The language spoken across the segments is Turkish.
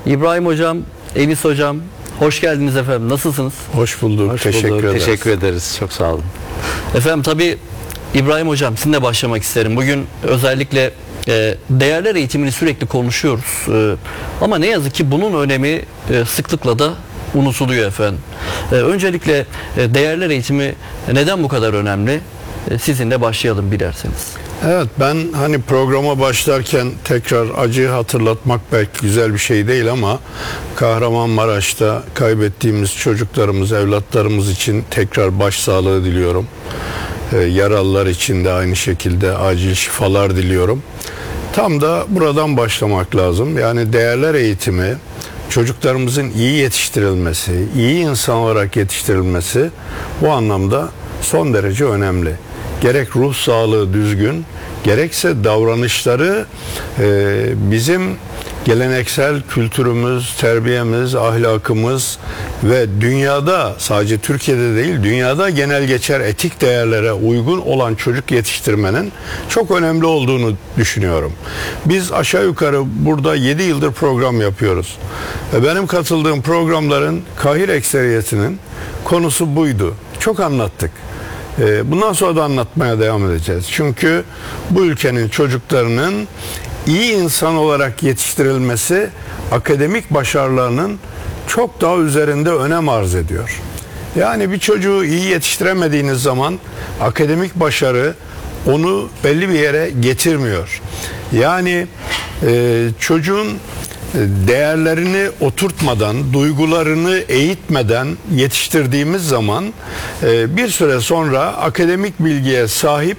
İbrahim Hocam, Enis Hocam, hoş geldiniz efendim. Nasılsınız? Hoş bulduk. Teşekkür ederiz. Teşekkür ederiz. Çok sağ olun. Efendim tabii İbrahim Hocam sizinle başlamak isterim. Bugün özellikle değerler eğitimini sürekli konuşuyoruz. Ama ne yazık ki bunun önemi sıklıkla da unutuluyor efendim. Öncelikle değerler eğitimi neden bu kadar önemli? Sizinle başlayalım dilerseniz. Evet, ben hani programa başlarken tekrar acıyı hatırlatmak belki güzel bir şey değil ama Kahramanmaraş'ta kaybettiğimiz çocuklarımız, evlatlarımız için tekrar başsağlığı diliyorum. Yaralılar için de aynı şekilde acil şifalar diliyorum. Tam da buradan başlamak lazım. Yani değerler eğitimi, çocuklarımızın iyi yetiştirilmesi, iyi insan olarak yetiştirilmesi bu anlamda son derece önemli. Gerek ruh sağlığı düzgün, gerekse davranışları bizim geleneksel kültürümüz, terbiyemiz, ahlakımız ve dünyada, sadece Türkiye'de değil, dünyada genel geçer etik değerlere uygun olan çocuk yetiştirmenin çok önemli olduğunu düşünüyorum. Biz aşağı yukarı burada 7 yıldır program yapıyoruz. Benim katıldığım programların kahir ekseriyetinin konusu buydu. Çok anlattık. Bundan sonra da anlatmaya devam edeceğiz. Çünkü bu ülkenin çocuklarının iyi insan olarak yetiştirilmesi akademik başarılarının çok daha üzerinde önem arz ediyor. Yani bir çocuğu iyi yetiştiremediğiniz zaman akademik başarı onu belli bir yere getirmiyor. Yani çocuğun değerlerini oturtmadan, duygularını eğitmeden yetiştirdiğimiz zaman bir süre sonra akademik bilgiye sahip,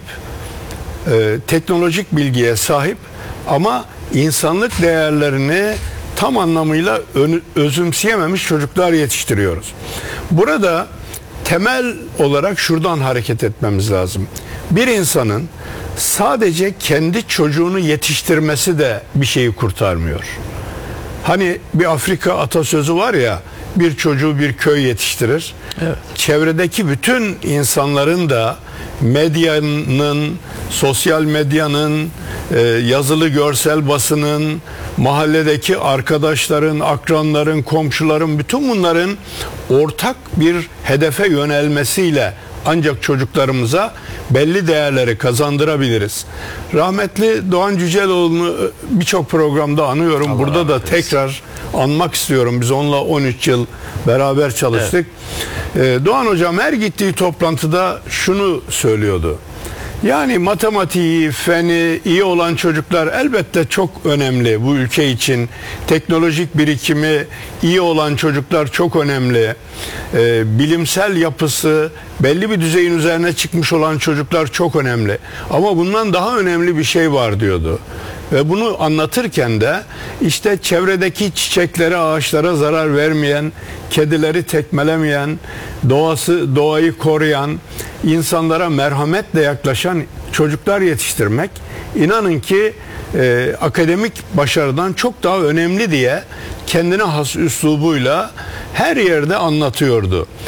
teknolojik bilgiye sahip ama insanlık değerlerini tam anlamıyla özümseyememiş çocuklar yetiştiriyoruz. Burada temel olarak şuradan hareket etmemiz lazım. Bir insanın sadece kendi çocuğunu yetiştirmesi de bir şeyi kurtarmıyor. Hani bir Afrika atasözü var ya, bir çocuğu bir köy yetiştirir. Evet. Çevredeki bütün insanların da medyanın, sosyal medyanın, yazılı görsel basının, mahalledeki arkadaşların, akranların, komşuların, bütün bunların ortak bir hedefe yönelmesiyle ancak çocuklarımıza belli değerleri kazandırabiliriz. Rahmetli Doğan Cüceloğlu'nu birçok programda anıyorum. Allah burada da tekrar anmak istiyorum. Biz onunla 13 yıl beraber çalıştık. Evet. Doğan Hocam her gittiği toplantıda şunu söylüyordu. Yani matematiği, feni iyi olan çocuklar elbette çok önemli bu ülke için. Teknolojik birikimi iyi olan çocuklar çok önemli. Bilimsel yapısı belli bir düzeyin üzerine çıkmış olan çocuklar çok önemli. Ama bundan daha önemli bir şey var diyordu. Ve bunu anlatırken de işte çevredeki çiçeklere, ağaçlara zarar vermeyen, kedileri tekmelemeyen, doğayı koruyan, insanlara merhametle yaklaşan çocuklar yetiştirmek, inanın ki akademik başarıdan çok daha önemli diye kendine has üslubuyla her yerde anlatıyordu.